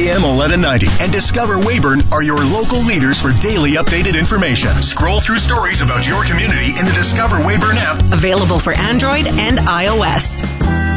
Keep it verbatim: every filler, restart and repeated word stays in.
A M eleven ninety and Discover Weyburn are your local leaders for daily updated information. Scroll through stories about your community in the Discover Weyburn app. Available for Android and iOS.